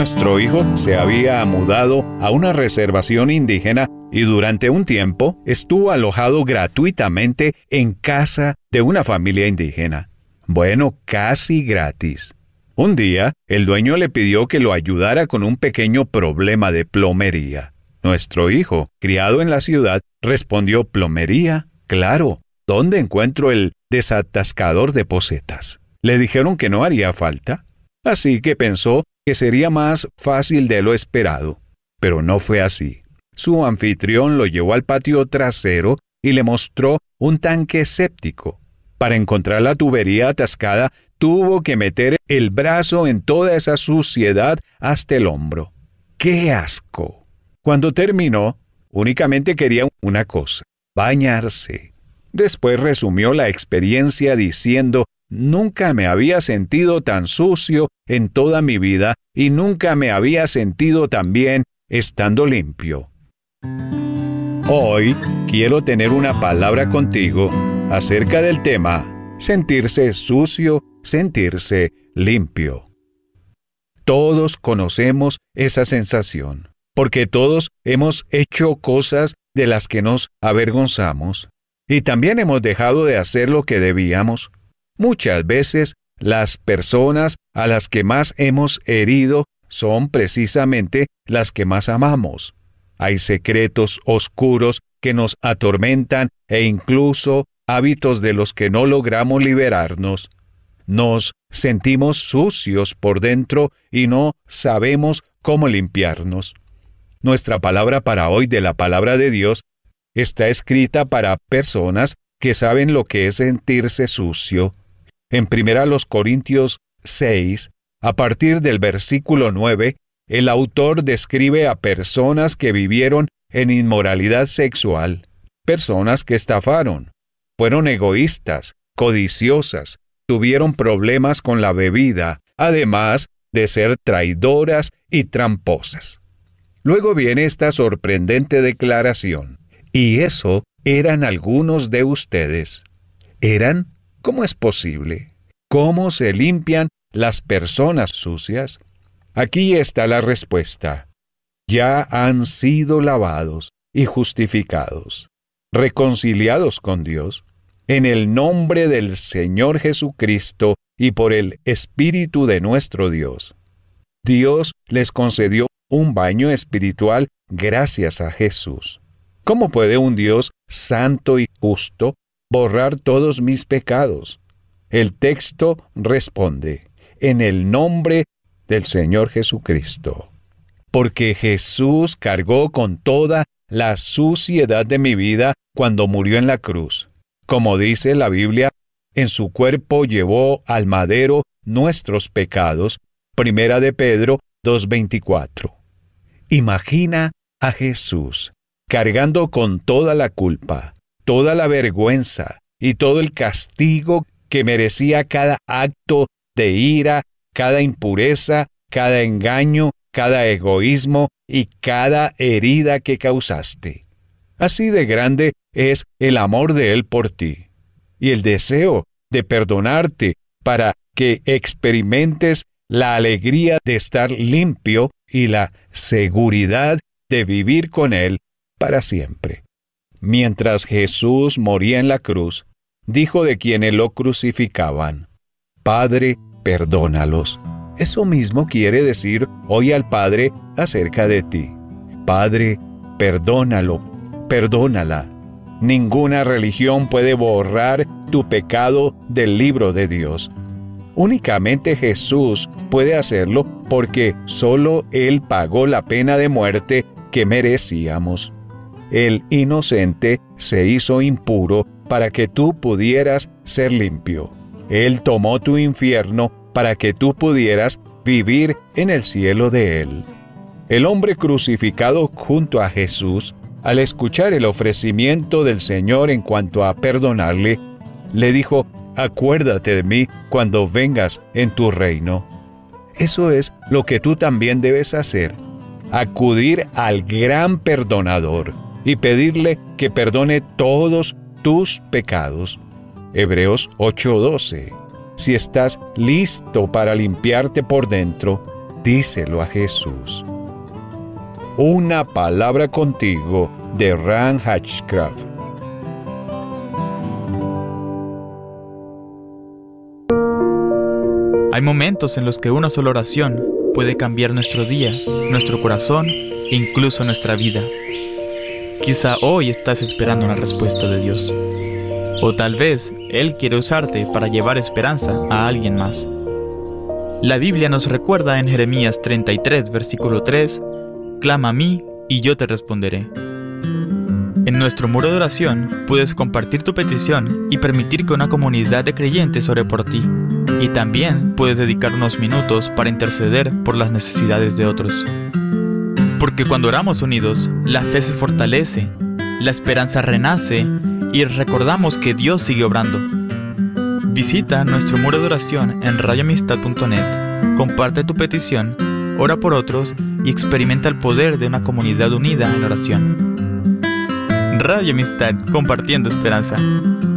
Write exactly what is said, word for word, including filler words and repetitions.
Nuestro hijo se había mudado a una reservación indígena y durante un tiempo estuvo alojado gratuitamente en casa de una familia indígena. Bueno, casi gratis. Un día, el dueño le pidió que lo ayudara con un pequeño problema de plomería. Nuestro hijo, criado en la ciudad, respondió: «¿Plomería? Claro. ¿Dónde encuentro el desatascador de pocetas?» Le dijeron que no haría falta, así que pensó que sería más fácil de lo esperado. Pero no fue así. Su anfitrión lo llevó al patio trasero y le mostró un tanque séptico. Para encontrar la tubería atascada, tuvo que meter el brazo en toda esa suciedad hasta el hombro. ¡Qué asco! Cuando terminó, únicamente quería una cosa: bañarse. Después resumió la experiencia diciendo: «Nunca me había sentido tan sucio en toda mi vida y nunca me había sentido tan bien estando limpio». Hoy quiero tener una palabra contigo acerca del tema sentirse sucio, sentirse limpio. Todos conocemos esa sensación, porque todos hemos hecho cosas de las que nos avergonzamos y también hemos dejado de hacer lo que debíamos. Muchas veces las personas a las que más hemos herido son precisamente las que más amamos. Hay secretos oscuros que nos atormentan e incluso hábitos de los que no logramos liberarnos. Nos sentimos sucios por dentro y no sabemos cómo limpiarnos. Nuestra palabra para hoy de la palabra de Dios está escrita para personas que saben lo que es sentirse sucio. En primera Corintios seis, a partir del versículo nueve, el autor describe a personas que vivieron en inmoralidad sexual, personas que estafaron, fueron egoístas, codiciosas, tuvieron problemas con la bebida, además de ser traidoras y tramposas. Luego viene esta sorprendente declaración: «Y eso eran algunos de ustedes». ¿Eran? ¿Cómo es posible? ¿Cómo se limpian las personas sucias? Aquí está la respuesta. Ya han sido lavados y justificados, reconciliados con Dios, en el nombre del Señor Jesucristo y por el Espíritu de nuestro Dios. Dios les concedió un baño espiritual gracias a Jesús. ¿Cómo puede un Dios santo y justo borrar todos mis pecados? El texto responde: en el nombre del Señor Jesucristo. Porque Jesús cargó con toda la suciedad de mi vida cuando murió en la cruz. Como dice la Biblia, en su cuerpo llevó al madero nuestros pecados. Primera de Pedro dos veinticuatro. Imagina a Jesús cargando con toda la culpa, toda la vergüenza y todo el castigo que merecía cada acto de ira, cada impureza, cada engaño, cada egoísmo y cada herida que causaste. Así de grande es el amor de Él por ti y el deseo de perdonarte para que experimentes la alegría de estar limpio y la seguridad de vivir con Él para siempre. Mientras Jesús moría en la cruz, dijo de quienes lo crucificaban: «Padre, perdónalos». Eso mismo quiere decir hoy al Padre acerca de ti. Padre, perdónalo, perdónala. Ninguna religión puede borrar tu pecado del libro de Dios. Únicamente Jesús puede hacerlo porque solo Él pagó la pena de muerte que merecíamos. El inocente se hizo impuro para que tú pudieras ser limpio. Él tomó tu infierno para que tú pudieras vivir en el cielo de Él. El hombre crucificado junto a Jesús, al escuchar el ofrecimiento del Señor en cuanto a perdonarle, le dijo: «Acuérdate de mí cuando vengas en tu reino». Eso es lo que tú también debes hacer: acudir al gran perdonador y pedirle que perdone todos tus pecados. Hebreos ocho doce. Si estás listo para limpiarte por dentro, Díselo a Jesús. Una palabra contigo de Ran Hatchcraft. Hay momentos en los que una sola oración puede cambiar nuestro día, nuestro corazón e incluso nuestra vida. Quizá hoy estás esperando una respuesta de Dios. O tal vez Él quiere usarte para llevar esperanza a alguien más. La Biblia nos recuerda en Jeremías treinta y tres, versículo tres, «Clama a mí y yo te responderé». En nuestro muro de oración puedes compartir tu petición y permitir que una comunidad de creyentes ore por ti. Y también puedes dedicar unos minutos para interceder por las necesidades de otros. Porque cuando oramos unidos, la fe se fortalece, la esperanza renace y recordamos que Dios sigue obrando. Visita nuestro muro de oración en radio amistad punto net, comparte tu petición, ora por otros y experimenta el poder de una comunidad unida en oración. Radio Amistad, compartiendo esperanza.